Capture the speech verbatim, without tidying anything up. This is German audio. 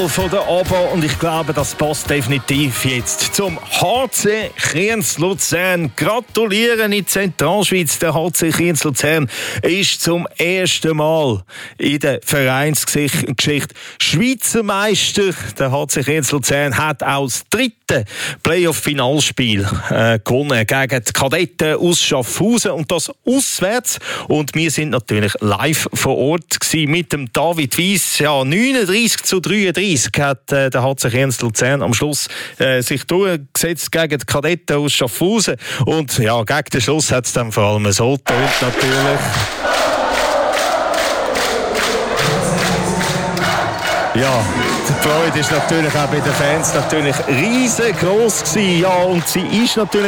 von der A B A und ich glaube, das passt definitiv jetzt zum H C Kriens Luzern. Gratulieren in die Zentralschweiz. Der H C Kriens Luzern ist zum ersten Mal in der Vereinsgeschichte Schweizer Meister. Der H C Kriens Luzern hat auch das dritte Playoff-Finalspiel äh, gewonnen gegen die Kadetten aus Schaffhausen und das auswärts. Und wir sind natürlich live vor Ort gewesen mit dem David Weiss. Ja, neununddreissig zu dreiunddreissig hat äh, der H C Kriens Luzern am Schluss äh, sich durchgesetzt gegen die Kadetten aus Schaffhausen. Und ja, gegen den Schluss hat es dann vor allem so getönt natürlich. Ja, die Freude ist natürlich auch bei den Fans natürlich riesengroß gewesen. Ja, und sie ist natürlich